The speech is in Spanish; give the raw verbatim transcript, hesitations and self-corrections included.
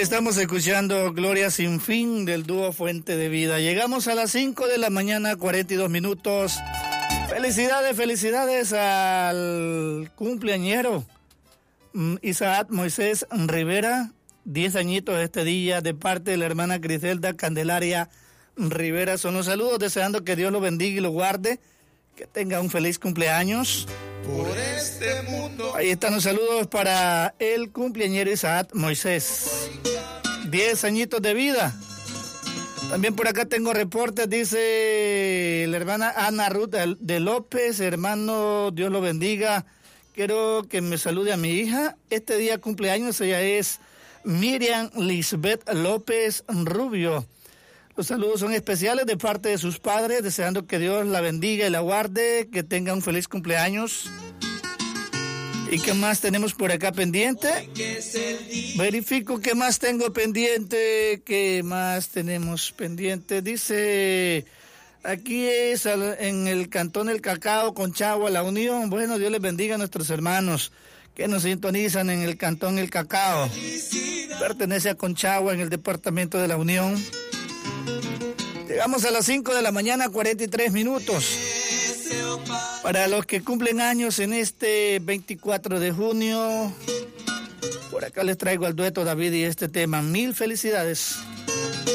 estamos escuchando Gloria Sin Fin del dúo Fuente de Vida. Llegamos a las cinco de la mañana, cuarenta y dos minutos. Felicidades, felicidades al cumpleañero Isaac Moisés Rivera, diez añitos este día, de parte de la hermana Griselda Candelaria Rivera. Son los saludos, deseando que Dios lo bendiga y lo guarde, que tenga un feliz cumpleaños. Por este mundo. Ahí están los saludos para el cumpleañero Isaac Moisés, diez añitos de vida. También por acá tengo reportes, dice la hermana Ana Ruth de López: hermano, Dios lo bendiga. Quiero que me salude a mi hija. Este día cumpleaños, ella es Miriam Lisbeth López Rubio. Los saludos son especiales de parte de sus padres, deseando que Dios la bendiga y la guarde, que tenga un feliz cumpleaños. ¿Y qué más tenemos por acá pendiente? Verifico qué más tengo pendiente, qué más tenemos pendiente. Dice, aquí es en el Cantón El Cacao, Conchagua, La Unión. Bueno, Dios les bendiga a nuestros hermanos que nos sintonizan en el Cantón El Cacao. Pertenece a Conchagua, en el departamento de La Unión. Llegamos a las cinco de la mañana, cuarenta y tres minutos. Para los que cumplen años en este veinticuatro de junio, por acá les traigo al dueto David y este tema. Mil felicidades.